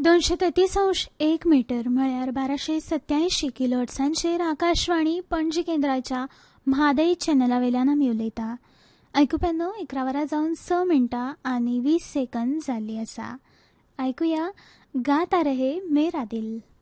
233.1 metre म्हळ्यार 1287 किलोहर्ट्झांचेर आकाशवाणी पणजी केंद्राच्या म्हादय चॅनला वयल्यान आमी उलयता. आयकुप्यांनो 11:06 जाल्ली आसा. आयकुया गाता रहे मेरा दिल.